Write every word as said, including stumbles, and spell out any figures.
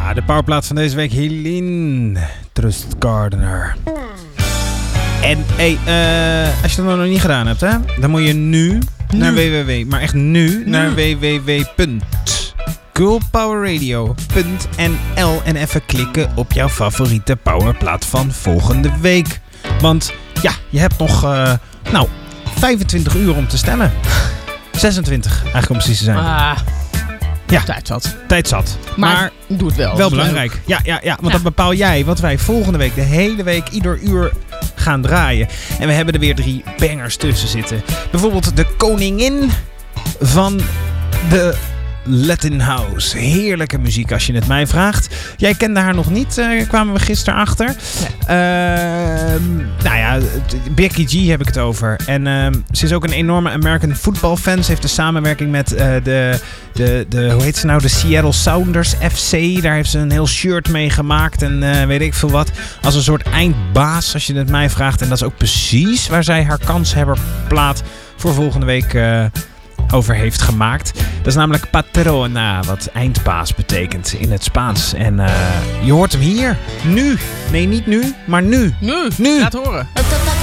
Ja, de powerplaat van deze week, Helene Trustgardener. En hey, uh, als je dat nog niet gedaan hebt, hè, dan moet je nu, nu. naar www, maar echt nu, nu. naar w w w punt girl power radio punt n l en even klikken op jouw favoriete powerplaat van volgende week. Want ja, je hebt nog, uh, nou, vijfentwintig uur om te stemmen. zesentwintig eigenlijk om precies te zijn. Ah. Ja, tijd zat. Tijd zat. Maar, maar doe het wel. Wel belangrijk. Leuk. Ja, ja, ja, want ja. dat bepaal jij wat wij volgende week de hele week ieder uur gaan draaien. En we hebben er weer drie bangers tussen zitten. Bijvoorbeeld de koningin van de Latin House. Heerlijke muziek als je het mij vraagt. Jij kende haar nog niet, uh, kwamen we gisteren achter. Nee. Uh, nou ja, Becky G heb ik het over. En uh, ze is ook een enorme American football fan. Ze heeft een samenwerking met uh, de, de, de, hoe heet ze nou, de Seattle Sounders F C. Daar heeft ze een heel shirt mee gemaakt en uh, weet ik veel wat. Als een soort eindbaas, als je het mij vraagt. En dat is ook precies waar zij haar kanshebberplaat voor volgende week uh, over heeft gemaakt. Dat is namelijk patrona, wat eindbaas betekent in het Spaans. En uh, je hoort hem hier. Nu. Nee, niet nu, maar nu. Nu. Nu. Laat horen.